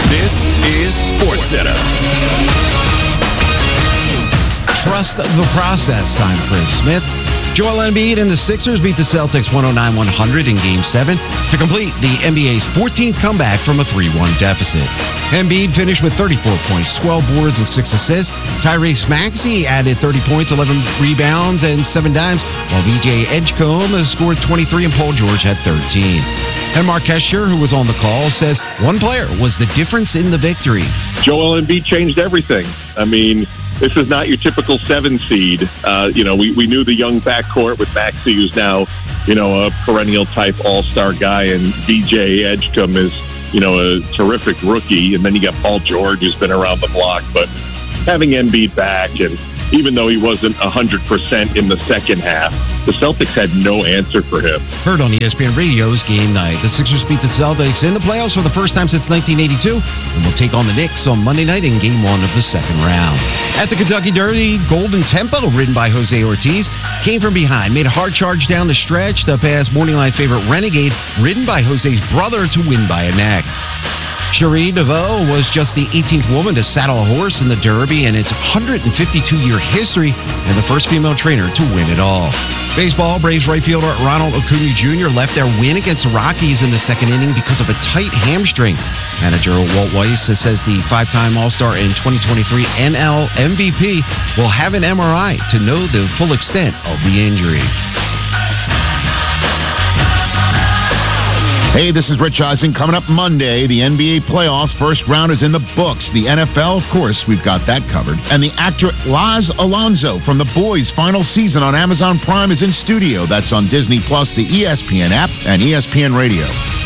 This is SportsCenter. Trust the process. I'm Chris Smith. Joel Embiid and the Sixers beat the Celtics 109-100 in Game 7 to complete the NBA's 14th comeback from a 3-1 deficit. Embiid finished with 34 points, 12 boards, and 6 assists. Tyrese Maxey added 30 points, 11 rebounds, and 7 dimes, while VJ Edgecombe scored 23 and Paul George had 13. And Mark Kesher, who was on the call, says one player was the difference in the victory. Joel Embiid changed everything. I mean, this is not your typical 7 seed. We knew the young backcourt with Maxey, who's now, a perennial type all-star guy, and VJ Edgecombe is, a terrific rookie. And then you got Paul George, who's been around the block. But having Embiid back, and even though he wasn't 100% in the second half, the Celtics had no answer for him. Heard on ESPN Radio's Game Night. The Sixers beat the Celtics in the playoffs for the first time since 1982 and will take on the Knicks on Monday night in Game 1 of the second round. At the Kentucky Derby, Golden Tempo, ridden by Jose Ortiz, came from behind, made a hard charge down the stretch to pass morning line favorite Renegade, ridden by Jose's brother, to win by a neck. Cherie DeVoe was just the 18th woman to saddle a horse in the Derby in its 152-year history and the first female trainer to win it all. Baseball, Braves right fielder Ronald Acuna Jr. left their win against the Rockies in the second inning because of a tight hamstring. Manager Walt Weiss says the 5-time All-Star and 2023 NL MVP will have an MRI to know the full extent of the injury. Hey, this is Rich Eisen. Coming up Monday, the NBA playoffs first round is in the books. The NFL, of course, we've got that covered. And the actor Laz Alonso from The Boys' final season on Amazon Prime is in studio. That's on Disney Plus, the ESPN app, and ESPN Radio.